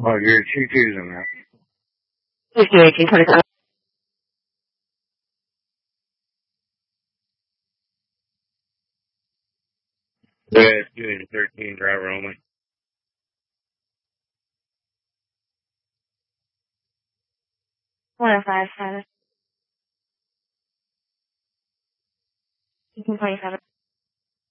Oh, you're choosing that. 1827. Yeah, doing 13 driver only. 105, 1827.